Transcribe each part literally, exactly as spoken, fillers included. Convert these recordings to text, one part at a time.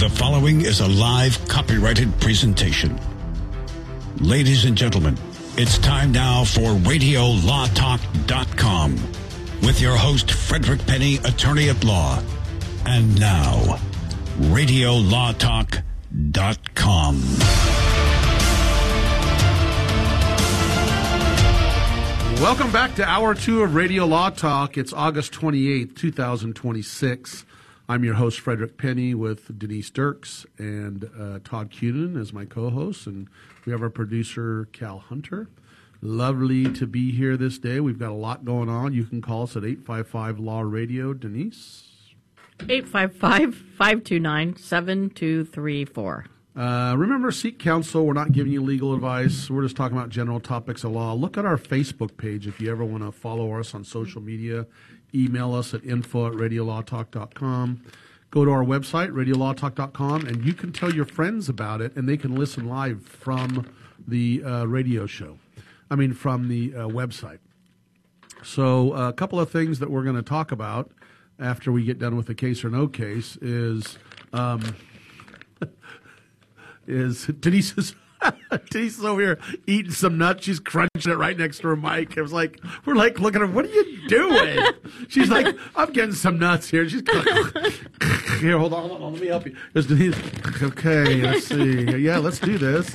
The following is a live copyrighted presentation. Ladies and gentlemen, it's time now for radio law talk dot com with your host, Frederick Penny, attorney at law. And now, radio law talk dot com. Welcome back to Hour two of Radio Law Talk. It's August twenty-eighth, twenty twenty-six. I'm your host, Frederick Penny, with Denise Dirks and uh, Todd Cunin as my co-host. And we have our producer, Cal Hunter. Lovely to be here this day. We've got a lot going on. You can call us at eight five five law radio. Denise? eight five five, five two nine, seven two three four. Uh, remember, seek counsel. We're not giving you legal advice. We're just talking about general topics of law. Look at our Facebook page if you ever want to follow us on social media. Email us at info at radio law talk dot com. Go to our website, radio law talk dot com, and you can tell your friends about it, and they can listen live from the uh, radio show. I mean, from the uh, website. So uh, a couple of things that we're going to talk about after we get done with the case or no case is... Um, is Denise's Denise is over here eating some nuts. She's crunching it right next to her mic. It was like, we're like looking at her, what are you doing? She's like, I'm getting some nuts here. She's here, hold on, hold on, let me help you. There's Denise. Okay, let's see. Yeah, let's do this.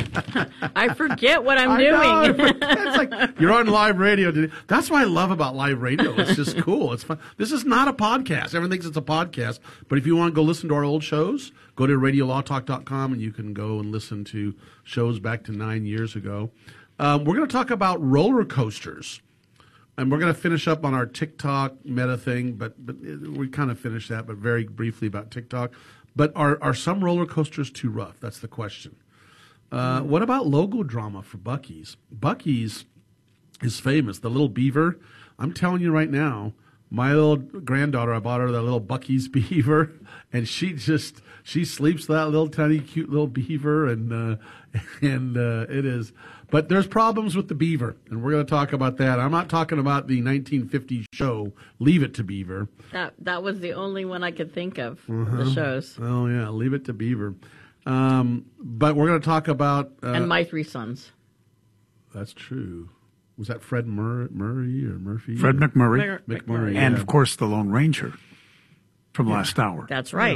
I forget what I'm I doing. know, it's like, you're on live radio. Denise. That's what I love about live radio. It's just cool. It's fun. This is not a podcast. Everyone thinks it's a podcast. But if you want to go listen to our old shows, go to radio law talk dot com and you can go and listen to shows back to nine years ago. Um, we're going to talk about roller coasters. And we're going to finish up on our TikTok meta thing, but, but we kind of finished that, but very briefly about TikTok. But are, are some roller coasters too rough? That's the question. Uh, what about logo drama for Buc-ee's? Buc-ee's is famous. The little beaver. I'm telling you right now, my little granddaughter, I bought her that little Buc-ee's beaver, and she just, she sleeps that little tiny cute little beaver, and uh, and uh, it is. But there's problems with the beaver, and we're going to talk about that. I'm not talking about the nineteen fifties show, Leave It to Beaver. That that was the only one I could think of, Uh-huh. the shows. Oh, yeah, Leave It to Beaver. Um, but we're going to talk about... Uh, and My Three Sons. That's true. Was that Fred Mur- Murray or Murphy? Fred or? McMurray. Mc- McMurray, And, yeah. of course, the Lone Ranger from Yeah. last hour. That's right.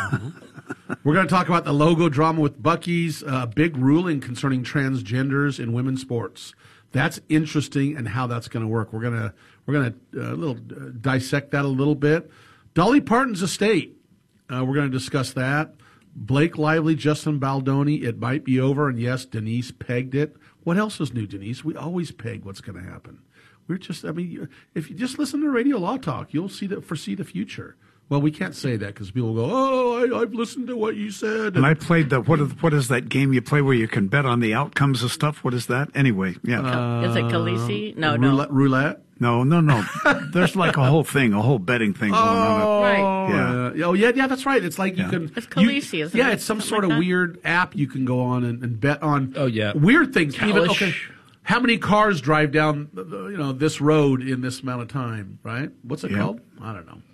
We're going to talk about the logo drama with Buc-ee's, a uh, big ruling concerning transgenders in women's sports. That's interesting, and how that's going to work. We're going to we're going to uh, little uh, dissect that a little bit. Dolly Parton's estate. Uh, we're going to discuss that. Blake Lively, Justin Baldoni. It might be over, and yes, Denise pegged it. What else is new, Denise? We always peg what's going to happen. We're just, I mean, if you just listen to Radio Law Talk, you'll see the, foresee the future. Well, we can't say that because people go, oh, I, I've listened to what you said. And I played the, what is, what is that game you play where you can bet on the outcomes of stuff? What is that? Anyway, yeah. Uh, Is it Khaleesi? No, roulette, no. Roulette? No, no, no. There's like a whole thing, a whole betting thing going on. Right. Yeah. Uh, oh, yeah, yeah, that's right. It's like Yeah. you can. It's Khaleesi, you, isn't yeah, it? it's some Something sort like of that? weird app you can go on and, and bet on. Oh, yeah. Weird things. Even, Kalish. okay, how many cars drive down, you know, this road in this amount of time? Right? What's it Yeah. called? I don't know.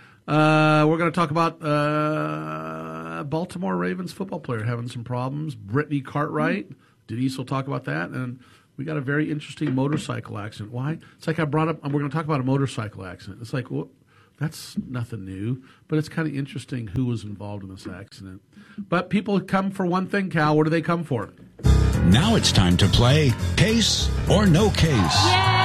Uh, we're going to talk about uh, Baltimore Ravens football player having some problems. Brittany Cartwright. Denise will talk about that, and we got a very interesting motorcycle accident. Why? It's like I brought up. We're going to talk about a motorcycle accident. It's like, well, that's nothing new, but it's kind of interesting who was involved in this accident. But people come for one thing, Cal. What do they come for? Now it's time to play Case or No Case.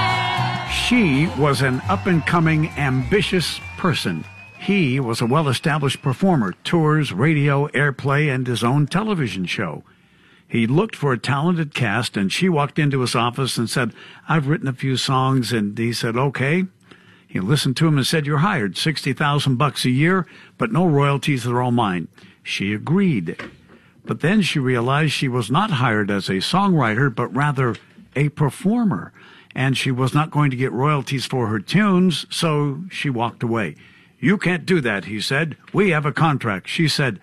She was an up-and-coming, ambitious person. He was a well-established performer, tours, radio, airplay, and his own television show. He looked for a talented cast, and she walked into his office and said, I've written a few songs, and he said, okay. He listened to him and said, you're hired, sixty thousand bucks a year, but no royalties, they're all mine. She agreed. But then she realized she was not hired as a songwriter, but rather a performer, and she was not going to get royalties for her tunes, so she walked away. You can't do that, he said. We have a contract. She said,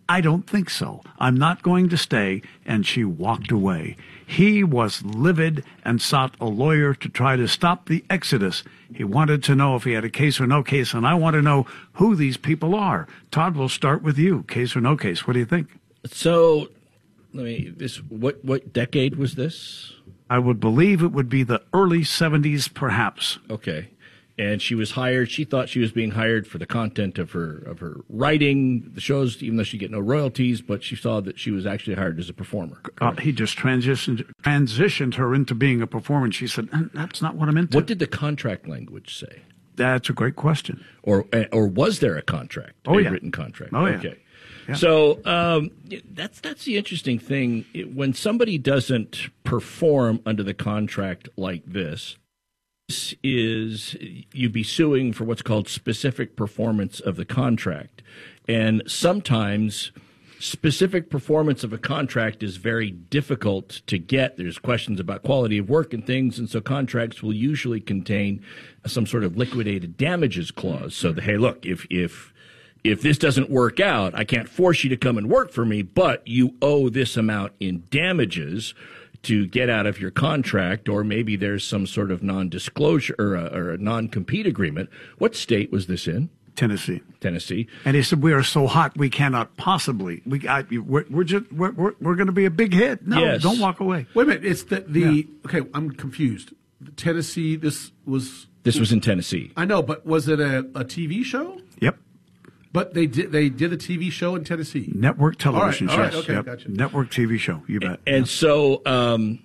I don't think so. I'm not going to stay. And she walked away. He was livid and sought a lawyer to try to stop the exodus. He wanted to know if he had a case or no case, and I want to know who these people are. Todd, we'll start with you. Case or no case? What do you think? So, let me. This what what decade was this? I would believe it would be the early seventies, perhaps. Okay. And she was hired. She thought she was being hired for the content of her of her writing, the shows, even though she get no royalties. But she saw that she was actually hired as a performer. Uh, he just transitioned transitioned her into being a performer. And she said, "That's not what I'm into." What did the contract language say? That's a great question. Or or was there a contract? Oh, a yeah. written contract. Oh, yeah. Okay. Yeah. So um, that's that's the interesting thing. It, when somebody doesn't perform under the contract like this. This is you'd be suing for what's called specific performance of the contract. And sometimes specific performance of a contract is very difficult to get. There's questions about quality of work and things, and so contracts will usually contain some sort of liquidated damages clause. So, the, hey, look, if if if this doesn't work out, I can't force you to come and work for me, but you owe this amount in damages to get out of your contract, or maybe there's some sort of non-disclosure or a, or a non-compete agreement. What state was this in? Tennessee. Tennessee. And he said, "We are so hot, we cannot possibly. We, I, we're, we're just, we're, we're, we're going to be a big hit. No, Yes. don't walk away." Wait a minute. It's the, the Yeah. okay, I'm confused. Tennessee, this was. This was in Tennessee. I know, but was it a, a T V show? Yep. But they did they did a T V show in Tennessee. Network television All right, all right, shows. okay, Yep. gotcha. Network T V show. You bet. And so um,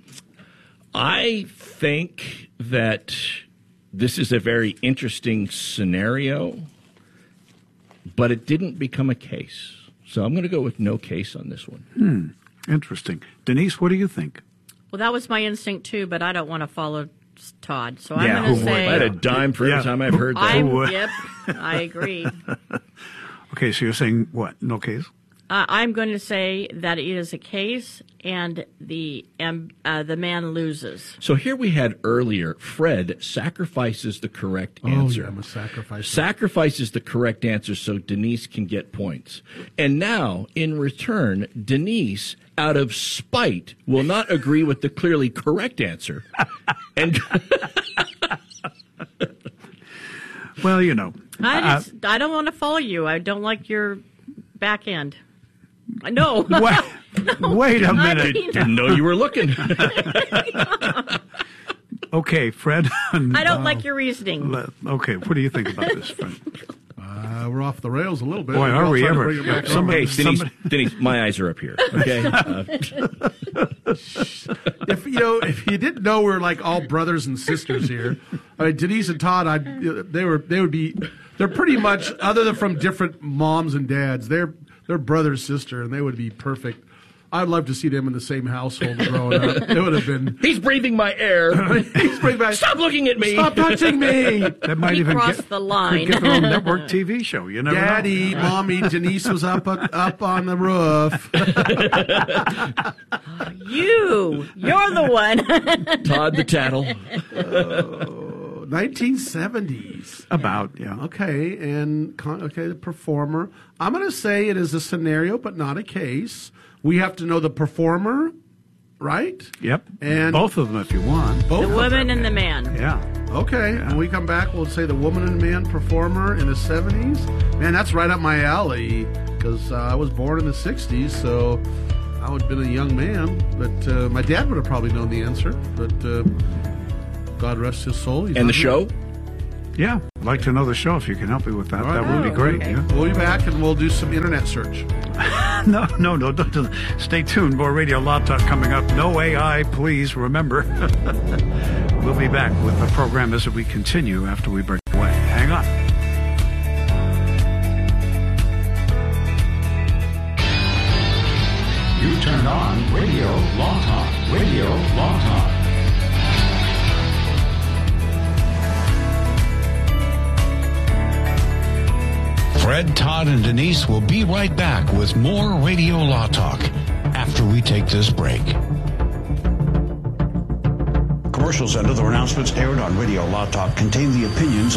I think that this is a very interesting scenario, but it didn't become a case. So I'm going to go with no case on this one. Hmm. Interesting. Denise, what do you think? Well, that was my instinct too, but I don't want to follow Todd. So Yeah, I'm going who to would? say I had a dime for every Yeah. time I've heard that. I'm, Who would? yep, I agree. Okay, so you're saying what? No case? Uh, I'm going to say that it is a case, and the um, uh, the man loses. So here we had earlier, Fred sacrifices the correct answer. Oh, yeah, I'm a sacrifice. Sacrifices the correct answer so Denise can get points. And now, in return, Denise, out of spite, will not agree with the clearly correct answer. And Well, you know. I uh, just, I don't want to follow you. I don't like your back end. No. wait, wait a I minute. mean- didn't know you were looking. Okay, Fred. I don't like your reasoning. Le- Okay, what do you think about this, Fred? Uh, we're off the rails a little bit. Boy, are I'll we try to ever. bring it back Somebody- on. Hey, Denise, Somebody- Denise, my eyes are up here. Okay. Uh, If you know, if you didn't know, we're like all brothers and sisters here. I mean, Denise and Todd, I they were they would be they're pretty much other than from different moms and dads. They're they're brother sister, and they would be perfect. I'd love to see them in the same household growing up. It would have been. he's breathing my air. He's bring back. Stop looking at me. Stop touching me, That might He even crossed get, the could line. get their own network T V show. You never Daddy, know. Mommy. Denise was up up on the roof. You, you're the one. Todd the Tattle. nineteen seventies. About, yeah. Okay, and con- okay, the performer. I'm going to say it is a scenario, but not a case. We have to know the performer, right? Yep. And both of them if you want. Both The of woman them. and the man. Yeah. Okay, when we come back, we'll say the woman and man performer in the seventies. Man, that's right up my alley because uh, I was born in the sixties, so I would have been a young man. But uh, my dad would have probably known the answer. But uh, God rest his soul. He's And the not show? Yeah. I'd like to know the show if you can help me with that. All right. That would be Oh, great. okay. Yeah. We'll be back and we'll do some internet search. No, no, no. Don't, don't. Stay tuned. More Radio Law Talk coming up. No A I, please remember. We'll be back with the program as we continue after we break away. Hang on. You turned on Radio Law Talk. Radio Law Talk. Fred, Todd, and Denise will be right back with more Radio Law Talk after we take this break. Commercials and other announcements aired on Radio Law Talk contain the opinions of the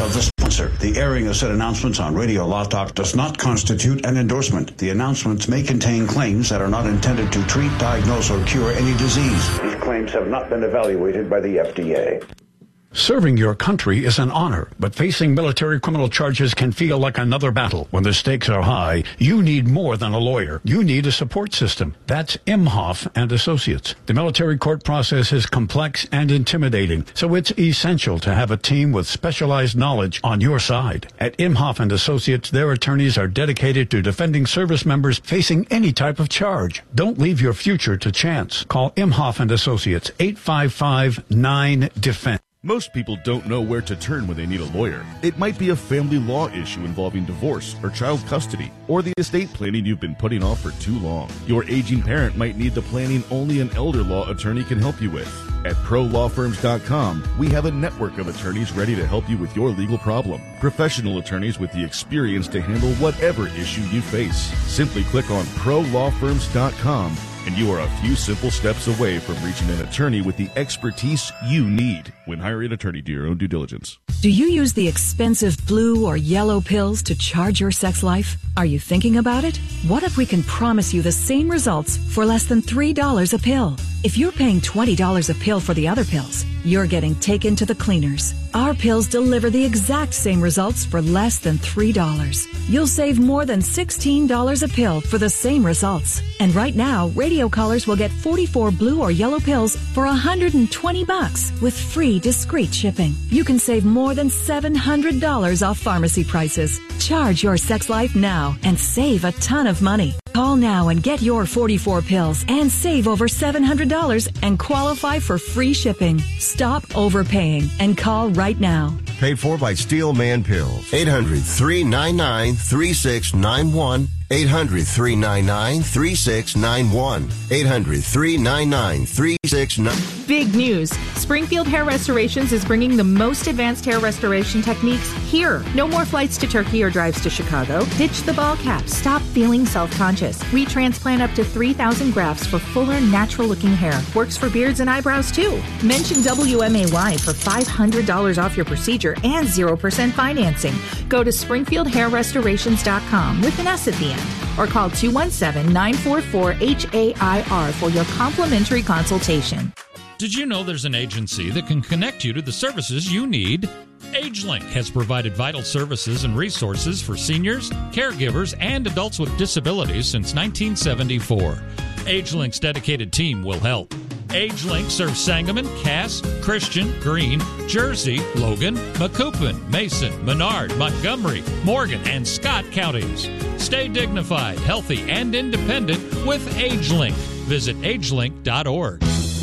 sponsor. The airing of said announcements on Radio Law Talk does not constitute an endorsement. The announcements may contain claims that are not intended to treat, diagnose, or cure any disease. These claims have not been evaluated by the F D A. Serving your country is an honor, but facing military criminal charges can feel like another battle. When the stakes are high, you need more than a lawyer. You need a support system. That's Imhoff and Associates. The military court process is complex and intimidating, so it's essential to have a team with specialized knowledge on your side. At Imhoff and Associates, their attorneys are dedicated to defending service members facing any type of charge. Don't leave your future to chance. Call Imhoff and Associates, eight five five nine defend. Most people don't know where to turn when they need a lawyer. It might be a family law issue involving divorce or child custody, or the estate planning you've been putting off for too long. Your aging parent might need the planning only an elder law attorney can help you with. At pro law firms dot com, we have a network of attorneys ready to help you with your legal problem. Professional attorneys with the experience to handle whatever issue you face. Simply click on pro law firms dot com and you are a few simple steps away from reaching an attorney with the expertise you need. When hiring an attorney, do your own due diligence. Do you use the expensive blue or yellow pills to charge your sex life? Are you thinking about it? What if we can promise you the same results for less than three dollars a pill? If you're paying twenty dollars a pill for the other pills, you're getting taken to the cleaners. Our pills deliver the exact same results for less than three dollars. You'll save more than sixteen dollars a pill for the same results. And right now, radio callers will get forty-four blue or yellow pills for one hundred twenty bucks with free discreet shipping. You can save more than seven hundred dollars off pharmacy prices. Charge your sex life now and save a ton of money. Call now and get your forty-four pills and save over seven hundred dollars and qualify for free shipping. Stop overpaying and call right now. Paid for by Steel Man Pills. eight hundred, three nine nine, three six nine one. eight hundred, three nine nine, three six nine one. eight hundred, three nine nine, three six nine one. Big news. Springfield Hair Restorations is bringing the most advanced hair restoration techniques here. No more flights to Turkey or drives to Chicago. Ditch the ball cap. Stop feeling self-conscious. We transplant up to three thousand grafts for fuller, natural-looking hair. Works for beards and eyebrows, too. Mention W M A Y for five hundred dollars off your procedure and zero percent financing. Go to springfield hair restorations dot com with an S at the end or call two one seven, nine four four, H A I R for your complimentary consultation. Did you know there's an agency that can connect you to the services you need? AgeLink has provided vital services and resources for seniors, caregivers, and adults with disabilities since nineteen seventy-four. AgeLink's dedicated team will help. AgeLink serves Sangamon, Cass, Christian, Greene, Jersey, Logan, Macoupin, Mason, Menard, Montgomery, Morgan, and Scott counties. Stay dignified, healthy, and independent with AgeLink. Visit age link dot org.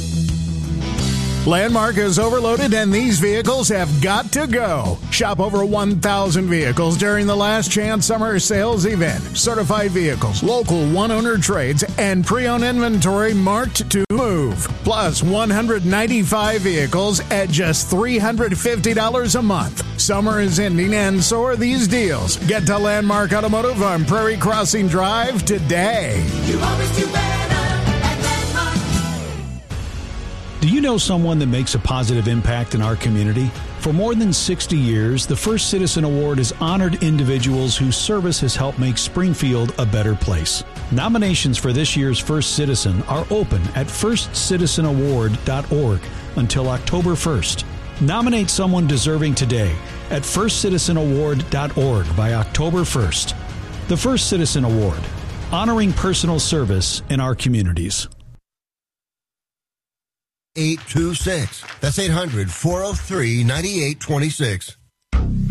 Landmark is overloaded and these vehicles have got to go. Shop over one thousand vehicles during the Last Chance Summer Sales event. Certified vehicles, local one-owner trades, and pre-owned inventory marked to move. Plus one hundred ninety-five vehicles at just three hundred fifty dollars a month. Summer is ending and so are these deals. Get to Landmark Automotive on Prairie Crossing Drive today. You always do better. Do you know someone that makes a positive impact in our community? For more than sixty years, the First Citizen Award has honored individuals whose service has helped make Springfield a better place. Nominations for this year's First Citizen are open at first citizen award dot org until October first. Nominate someone deserving today at first citizen award dot org by October first. The First Citizen Award, honoring personal service in our communities. eight two six. That's eight hundred, four oh three, nine eight two six.